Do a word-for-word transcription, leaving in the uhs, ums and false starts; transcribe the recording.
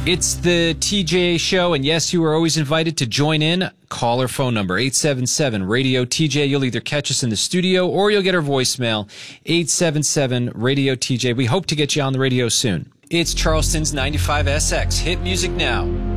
It's the T J Show, and yes, you are always invited to join in. Call our phone number, eight seven seven, radio T J. You'll either catch us in the studio or you'll get our voicemail, eight seven seven, radio T J. We hope to get you on the radio soon. It's Charleston's ninety-five S X. Hit music now.